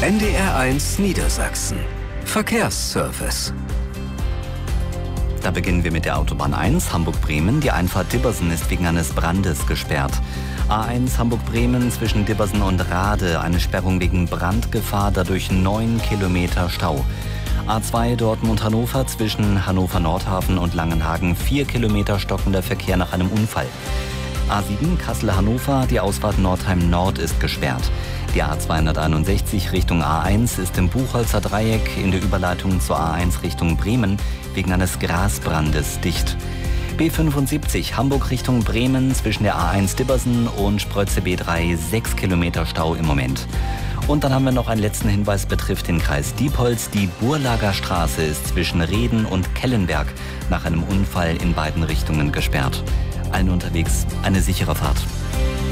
NDR1 Niedersachsen. Verkehrsservice. Da beginnen wir mit der Autobahn 1, Hamburg-Bremen. Die Einfahrt Dibbersen ist wegen eines Brandes gesperrt. A1 Hamburg-Bremen zwischen Dibbersen und Rade. Eine Sperrung wegen Brandgefahr, dadurch 9 Kilometer Stau. A2 Dortmund-Hannover zwischen Hannover-Nordhafen und Langenhagen. 4 Kilometer stockender Verkehr nach einem Unfall. A7 Kassel-Hannover, die Ausfahrt Nordheim-Nord ist gesperrt. Die A261 Richtung A1 ist im Buchholzer Dreieck in der Überleitung zur A1 Richtung Bremen wegen eines Grasbrandes dicht. B75 Hamburg Richtung Bremen zwischen der A1 Dibbersen und Sprötze B3 6 Kilometer Stau im Moment. Und dann haben wir noch einen letzten Hinweis, betrifft den Kreis Diepholz. Die Burlager Straße ist zwischen Reden und Kellenberg nach einem Unfall in beiden Richtungen gesperrt. Allen unterwegs eine sichere Fahrt.